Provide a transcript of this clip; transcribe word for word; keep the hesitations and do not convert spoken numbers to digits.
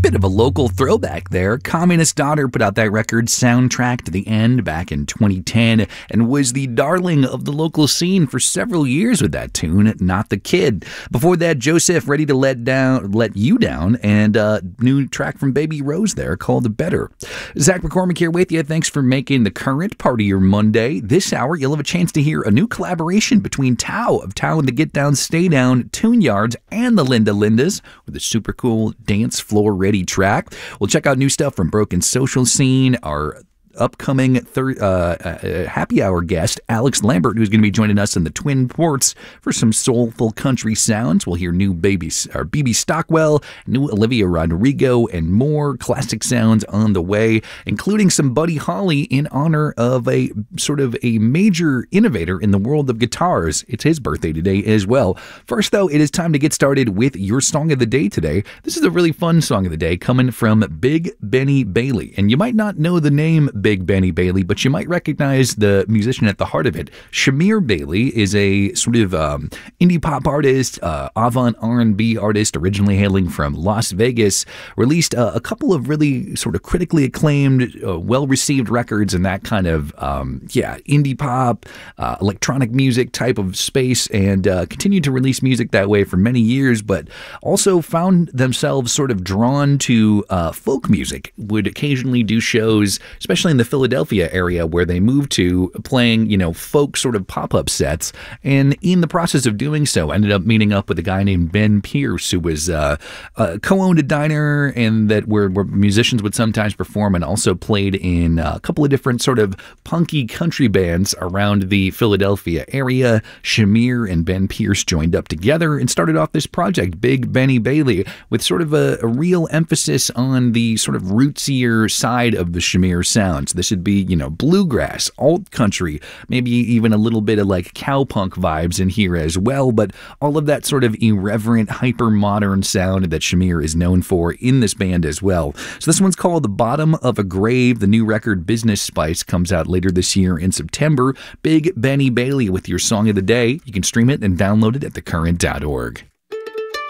Bit of a local throwback there. Communist Daughter put out that record, Soundtrack to the End, back in twenty ten, and was the darling of the local scene for several years with that tune, Not the Kid. Before that, Joseph, Ready to Let Down, Let You Down, and a new track from Baby Rose there called Better. Zach McCormick here with you. Thanks for making the current part of your Monday. This hour, you'll have a chance to hear a new collaboration between Tao of Tao and the Get Down, Stay Down, Tune Yards, and the Linda Lindas with a super cool dance floor ready track. We'll check out new stuff from Broken Social Scene, our upcoming thir- uh, uh, happy hour guest, Alex Lambert, who's going to be joining us in the Twin Ports for some soulful country sounds. We'll hear new baby, or B B Stockwell, new Olivia Rodrigo, and more classic sounds on the way, including some Buddy Holly in honor of a sort of a major innovator in the world of guitars. It's his birthday today as well. First, though, it is time to get started with your song of the day today. This is a really fun song of the day coming from Big Benny Bailey, and you might not know the name Big Benny Bailey, but you might recognize the musician at the heart of it. Shamir Bailey is a sort of um, indie pop artist, uh, avant R and B artist, originally hailing from Las Vegas. Released uh, a couple of really sort of critically acclaimed, uh, well-received records in that kind of, um, yeah, indie pop, uh, electronic music type of space, and uh, continued to release music that way for many years, but also found themselves sort of drawn to uh, folk music. Would occasionally do shows, especially in the Philadelphia area where they moved to, playing, you know, folk sort of pop-up sets. And in the process of doing so, ended up meeting up with a guy named Ben Pierce, who was uh, uh, co-owned a diner and that where, where musicians would sometimes perform, and also played in a couple of different sort of punky country bands around the Philadelphia area. Shamir and Ben Pierce joined up together and started off this project, Big Benny Bailey, with sort of a, a real emphasis on the sort of rootsier side of the Shamir sound. This would be, you know, bluegrass, alt country, maybe even a little bit of like cowpunk vibes in here as well, but all of that sort of irreverent, hyper-modern sound that Shamir is known for in this band as well. So this one's called The Bottom of a Grave. The new record, Business Spice, comes out later this year in September. Big Benny Bailey with your song of the day. You can stream it and download it at the current dot org.